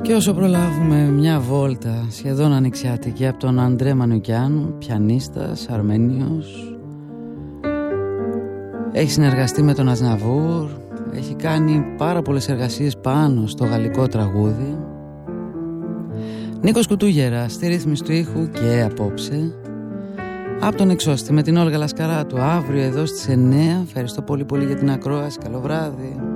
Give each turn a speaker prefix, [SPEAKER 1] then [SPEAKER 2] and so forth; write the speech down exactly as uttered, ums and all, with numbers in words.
[SPEAKER 1] Και όσο προλάβουμε μια βόλτα σχεδόν ανοιξιάτικη από τον Αντρέ Μανουκιάν, πιανίστας, Αρμένιος. Έχει συνεργαστεί με τον Αζναβούρ, έχει κάνει πάρα πολλές εργασίες πάνω στο γαλλικό τραγούδι. Νίκος Κουτούγερα στη ρύθμιση του ήχου και απόψε. Από τον Εξώστη με την Όλγα Λασκαράτου αύριο εδώ στις εννιά. Ευχαριστώ πολύ πολύ για την ακρόαση. Καλό βράδυ.